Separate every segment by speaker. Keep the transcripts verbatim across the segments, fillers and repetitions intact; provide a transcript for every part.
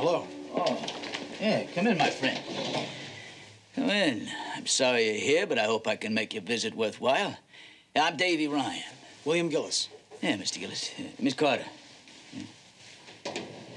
Speaker 1: hello.
Speaker 2: Oh, yeah, come in, my friend. Come in. I'm sorry you're here, but I hope I can make your visit worthwhile. I'm Davy Ryan.
Speaker 1: William Gillis.
Speaker 2: Yeah, Mister Gillis. Uh, Miss Carter. Yeah.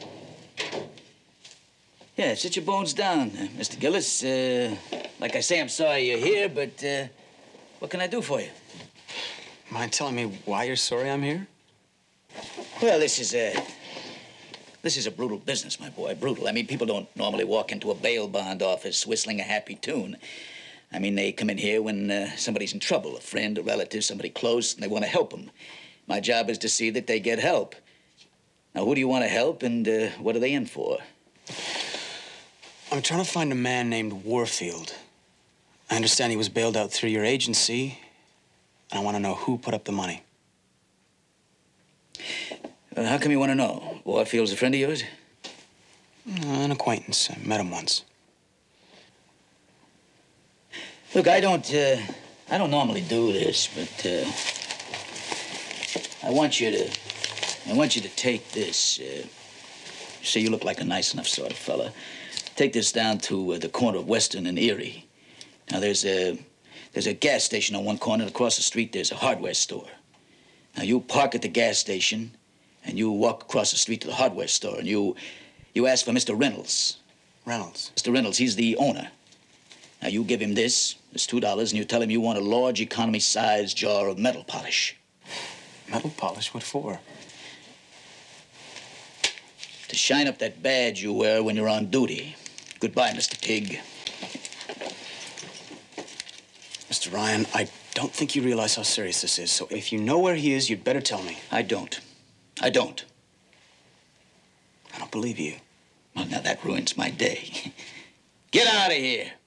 Speaker 2: yeah, sit your bones down, uh, Mister Gillis. Uh, like I say, I'm sorry you're here, but uh, what can I do for you?
Speaker 1: Mind telling me why you're sorry I'm here?
Speaker 2: Well, this is a... This is a brutal business, my boy, brutal. I mean, people don't normally walk into a bail bond office whistling a happy tune. I mean, they come in here when uh, somebody's in trouble, a friend, a relative, somebody close, and they want to help them. My job is to see that they get help. Now, who do you want to help, and uh, what are they in for?
Speaker 1: I'm trying to find a man named Warfield. I understand he was bailed out through your agency, and I want to know who put up the money.
Speaker 2: Uh, how come you want to know? Warfield's a friend of yours?
Speaker 1: Uh, an acquaintance. I met him once.
Speaker 2: Look, I don't, uh, I don't normally do this, but, uh, I want you to, I want you to take this, uh, see, you look like a nice enough sort of fella. Take this down to uh, the corner of Western and Erie. Now, there's a, there's a gas station on one corner, and across the street, there's a hardware store. Now, you park at the gas station, and you walk across the street to the hardware store, and you, you ask for Mister Reynolds.
Speaker 1: Reynolds?
Speaker 2: Mister Reynolds, he's the owner. Now, you give him this, this two dollars, and you tell him you want a large economy-sized jar of metal polish.
Speaker 1: Metal polish? What for?
Speaker 2: To shine up that badge you wear when you're on duty. Goodbye, Mister Pig.
Speaker 1: Mister Ryan, I don't think you realize how serious this is, so if you know where he is, you'd better tell me.
Speaker 2: I don't. I don't.
Speaker 1: I don't believe you.
Speaker 2: Well, now that ruins my day. Get out of here.